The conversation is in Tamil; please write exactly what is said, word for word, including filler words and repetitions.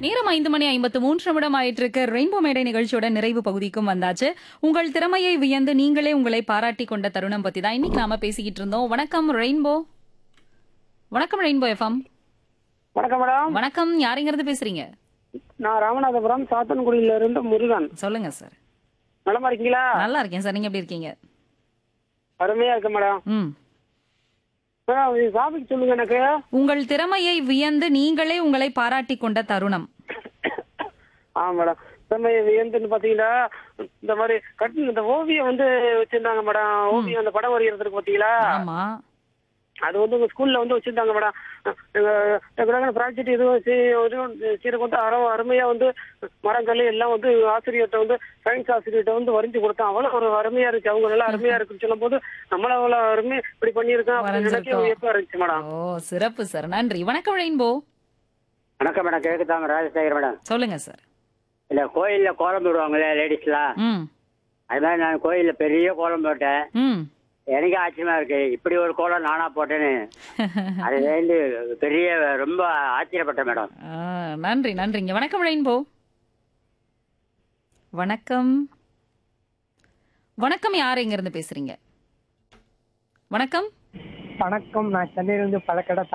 நேரம் ஐந்து மணி ஐம்பத்து மூன்று நிமிடம் ஆயிட்டு இருக்கு. ரெயின்போ மேடை நிகழ்ச்சியோட நிறைவு பகுதிக்கும் வந்தாச்சு. உங்கள் திறமையை வியந்து நீங்களே உங்களை பாராட்டி கொண்ட தருணம் பத்தி தான் இன்னைக்கு நாம பேசிக்கிட்டு இருந்தோம். வணக்கம் ரெயின்போ. வணக்கம் ரெயின்போ எஃப்எம். வணக்கம் மேடம். வணக்கம், யாருங்கிறது பேசுறீங்க? நான் ராமநாதபுரம் சாத்தன்குடியில இருந்து முருகன். சொல்லுங்க சார். நலமா இருக்கீங்களா? நல்லா இருக்கேன் சார், நீங்க எப்படி இருக்கீங்க? அருமையா இருக்கு மேடம். ம். மேடம் டாபிக் சொல்லுங்க எனக்கு. உங்கள் திறமையை வியந்து நீங்களே உங்களை பாராட்டி கொண்ட தருணம். ஆ மேடம், திறமையை வியந்துன்னு பாத்தீங்கன்னா இந்த மாதிரி கட்டு இந்த ஓவியம் வந்து வச்சிருந்தாங்க மேடம். ஓவியம் அந்த படம் வரைகிறதுக்கு பாத்தீங்களா, ஆமா, அது வந்து உங்க ஸ்கூல்ல வந்து வச்சிருந்தாங்க மேடம். ப்ராஜெக்ட் எதுவும் சீருக்கு வந்து அற அருமையா வந்து மரங்கள் எல்லாம் வந்து ஆசிரியர்கிட்ட வந்து சயின்ஸ் ஆசிரியர்கிட்ட வந்து வரைஞ்சு கொடுத்தோம். அவ்வளவு ஒரு அருமையா இருக்கு. அவங்க நல்லா அருமையா இருக்குன்னு சொல்லும் போது நம்மள அவ்வளவு அருமையா இப்படி பண்ணியிருக்கோம் அப்படின்னு நினைக்க வியப்பா இருந்துச்சு மேடம். ஓ சிறப்பு சார், நன்றி. வணக்கம் ரெயின்போ. வணக்கம் மேடம், கேக்குதாங்க? ராஜசேகர் மேடம். சொல்லுங்க சார். இல்ல கோயில்ல கோலம் போடுவாங்களே லேடிஸ்லாம், ம் அது மாதிரி நான் கோயில்ல பெரிய கோலம் போட்டேன். ம் எனக்கு ஆச்சரியமா இருக்கு, இப்படி ஒரு கோலம் நானா போட்டேன்னு. அது வந்து பெரிய ரொம்ப ஆச்சரியப்பட்டேன் மேடம். ஆ, நன்றி நன்றிங்க. வணக்கம் ரெயின்போ. வணக்கம் வணக்கம், யார் எங்க இருந்து பேசுறீங்க? வணக்கம் வணக்கம், நான் சென்னையிலிருந்து பழக்கடை